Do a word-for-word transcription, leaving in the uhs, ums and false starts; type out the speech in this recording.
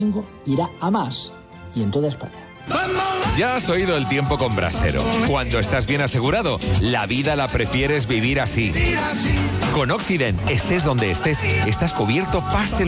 irá a más y en toda España. Ya has oído el tiempo con Brasero. Cuando estás bien asegurado, la vida la prefieres vivir así. Con Occident, estés donde estés, estás cubierto, pase